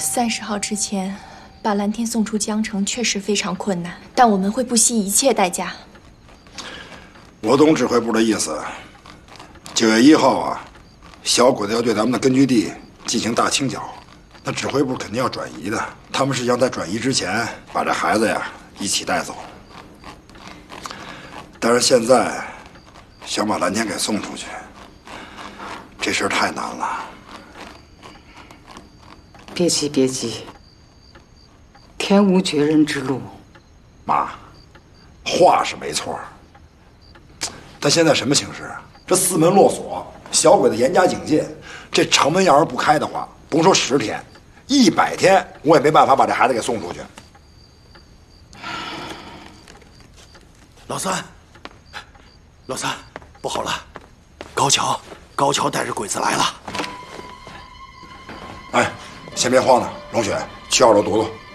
30号之前把蓝天送出江城确实非常困难，但我们会不惜一切代价。 我懂指挥部的意思。9月1号啊，小鬼子要对咱们的根据地进行大清剿，那指挥部肯定要转移的。他们是想在转移之前把这孩子呀一起带走。但是现在想把蓝天给送出去，这事儿太难了。 别急，别急，天无绝人之路。 妈，话是没错，但现在什么形势啊？这4门落锁，小鬼子严加警戒，这城门要是不开的话，甭说10天，100天我也没办法把这孩子给送出去。 老三，不好了，高桥带着鬼子来了。 哎，先别慌了，龙雪，去2楼躲躲。